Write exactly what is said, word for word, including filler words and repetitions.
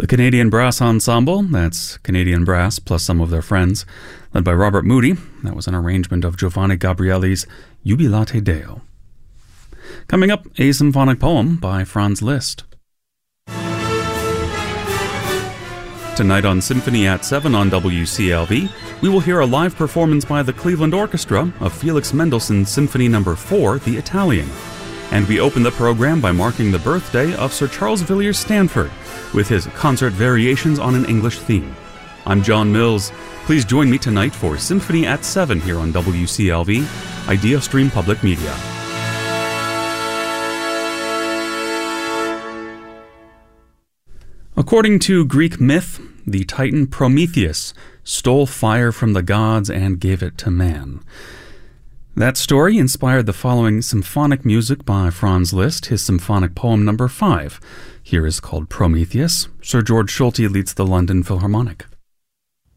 The Canadian Brass Ensemble, that's Canadian Brass plus some of their friends, led by Robert Moody. That was an arrangement of Giovanni Gabrieli's Jubilate Deo. Coming up, a symphonic poem by Franz Liszt. Tonight on Symphony at seven on W C L V, we will hear a live performance by the Cleveland Orchestra of Felix Mendelssohn's Symphony Number four, The Italian. And we open the program by marking the birthday of Sir Charles Villiers Stanford with his concert variations on an English theme. I'm John Mills. Please join me tonight for Symphony at seven here on W C L V, Idea Stream Public Media. According to Greek myth, the Titan Prometheus stole fire from the gods and gave it to man. That story inspired the following symphonic music by Franz Liszt, his symphonic poem number five. Here is called Prometheus. Sir George Solti leads the London Philharmonic.